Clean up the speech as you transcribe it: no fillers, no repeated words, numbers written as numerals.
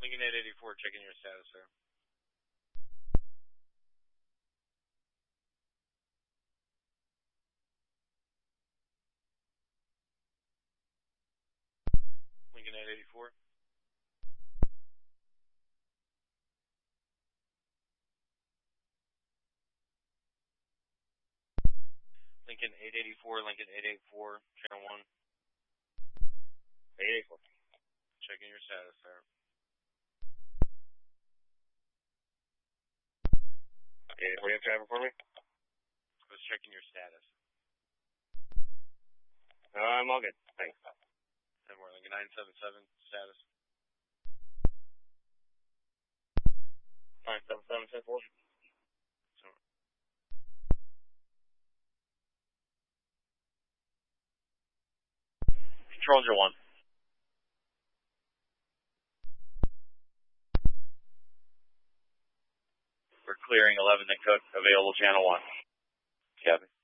Lincoln 884, checking your status, sir. Lincoln 884. Lincoln 884, Lincoln 884, channel 1. 884. Checking your status, sir. Okay, what do you have driver for me? I was checking your status. I'm all good. Thanks. 10 more, Lincoln 977, status. 977, 10-4. Control your 1. We're clearing 11 and cook, available channel 1. Copy.